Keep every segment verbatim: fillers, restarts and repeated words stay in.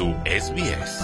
Со Ес Би Ес.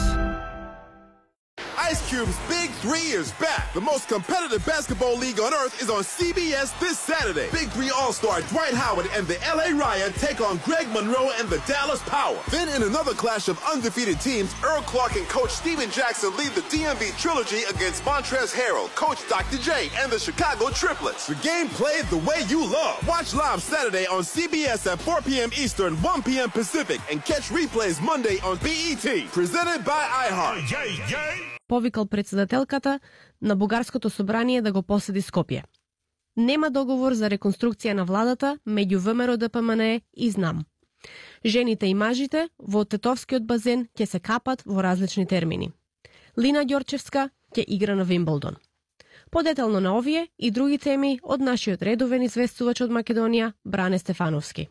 Ice Cube's Big Three is back. The most competitive basketball league on earth is on C B S this Saturday. Big Three All-Star Dwight Howard and the L A Riot take on Greg Monroe and the Dallas Power. Then in another clash of undefeated teams, Earl Clark and Coach Steven Jackson lead the D M V Trilogy against Montrezl Harrell, Coach Doctor J, and the Chicago Triplets. The game played the way you love. Watch live Saturday on C B S at four p.m. Eastern, one p.m. Pacific, and catch replays Monday on B E T. Presented by iHeart. Yeah, yeah. Повикал председателката на Бугарското собрание да го посети Скопје. Нема договор за реконструкција на владата меѓу ВМРО Д П М Н Е и Знам. Жените и мажите во Тетовскиот базен ќе се капат во различни термини. Лина Ѓорчевска ќе игра на Вимблдон. Подетално на овие и други теми од нашиот редовен известувач од Македонија Бране Стефановски.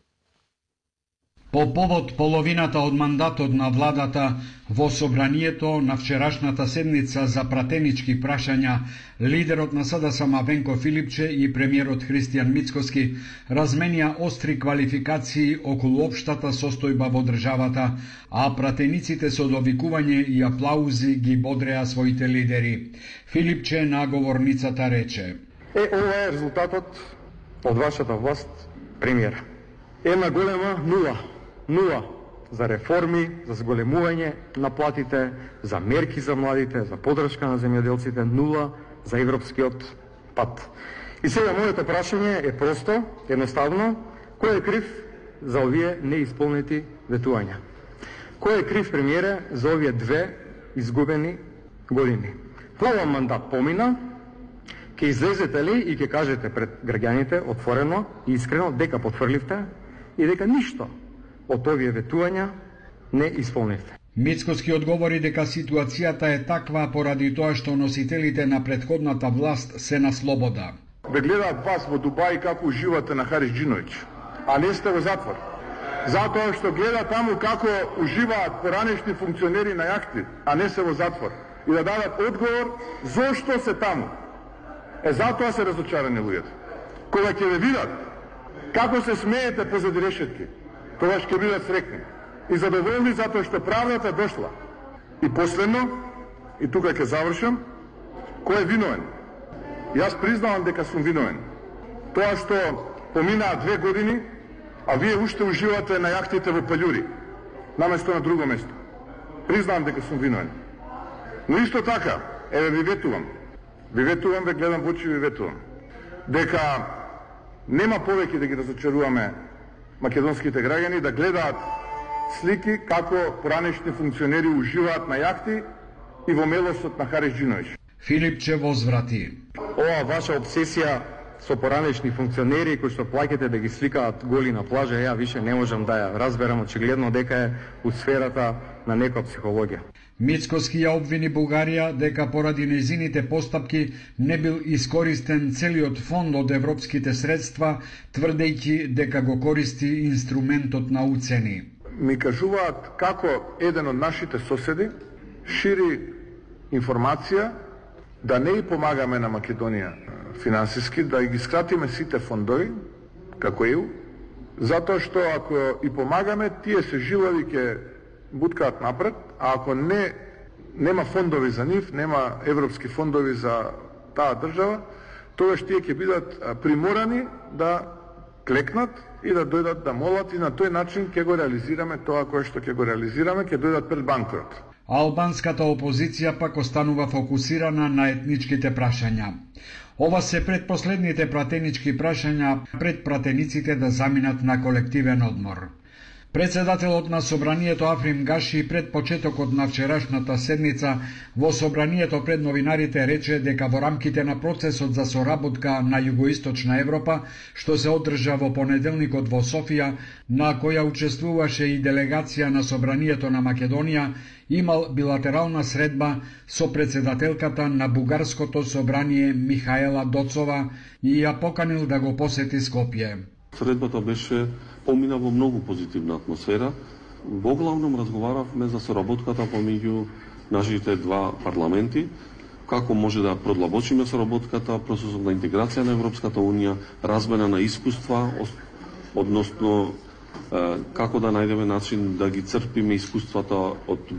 По повод половината од мандатот на владата во собранието на вчерашната седница за пратенички прашања, лидерот на С Д С М Венко Филипче и премиерот Христијан Мицкоски разменија остри квалификации околу општата состојба во државата, а пратениците со довикување и аплаузи ги бодреа своите лидери. Филипче на говорницата рече: Е, ова е резултатот од вашата власт, премиер. Една голема нула. Нула за реформи, за зголемување на платите, за мерки за младите, за поддршка на земјоделците, нула за европскиот пат. И сега моето прашање е просто, едноставно, кој е крив за овие неисполнети ветувања? Кој е крив, премиере, за овие две изгубени години? Плавен мандат помина, ќе излезете ли и ќе кажете пред граѓаните отворено и искрено дека потврливте и дека ништо од овие ветувања не исполнивте. Мицкоски одговори дека ситуацијата е таква поради тоа што носителите на претходната власт се на слобода. Ве гледаат вас во Дубај како уживате на Хариџиновиќ, а не сте во затвор. Затоа што гледаат таму како уживаат поранешни функционери на јахти, а не се во затвор. И да дадат одговор зошто се таму. Е, затоа се разочарани луѓето. Кога ќе ве видат како се смеете позади решетки, тогаш ќе бидат среќни и задоволни затоа што правдата дошла. И последно, и тука ќе завршам, кој е виновен? Јас признавам дека сум виновен. Тоа што поминаа две години, а вие уште уживате на јахтите во Паљури, наместо на друго место. Признавам дека сум виновен. Но исто така, еве ви ветувам, ви ветувам, ве гледам во очи, ви ветувам, дека нема повеќе да ги разочаруваме македонските граѓани да гледаат слики како поранешни функционери уживаат на јахти и во мелосот на Хариџиновиќ. Филипче возврати: Ова ваша обсесија со поранешни функционери кои што плаќате да ги сликаат голи на плажа, ја више не можам да ја разберам, очигледно дека е у сферата на некоја психологија. Мицкоски ја обвини Бугарија дека поради нејзините постапки не бил искористен целиот фонд од европските средства, тврдејќи дека го користи инструментот на уцени. Ми кажуваат како еден од нашите соседи шири информација да не и помагаме на Македонија финансиски, да ги скратиме сите фондови, како ЕУ, затоа што ако и помагаме, тие се жилави ќе буткаат напред, а ако не нема фондови за нив, нема европски фондови за таа држава, тогаш тие ќе бидат приморани да клекнат и да дојдат да молат, и на тој начин ќе го реализираме тоа кое што ќе го реализираме, ќе дојдат пред банкрот. Албанската опозиција пак останува фокусирана на етничките прашања. Ова се предпоследните пратенички прашања пред пратениците да заминат на колективен одмор. Председателот на собранието Африм Гаши пред почетокот на вчерашната седница во собранието пред новинарите рече дека во рамките на процесот за соработка на Југоисточна Европа, што се одржа во понеделникот во Софија, на која учествуваше и делегација на собранието на Македонија, имал билатерална средба со председателката на Бугарското собрание Михаела Доцова и ја поканил да го посети Скопје. Средбата беше помина во многу позитивна атмосфера. Во главном разговаравме за соработката помеѓу нашите два парламенти, како може да продлабочиме соработката, процесот на интеграција на Европската Унија, размена на искуства, односно како да најдеме начин да ги црпиме искуствата од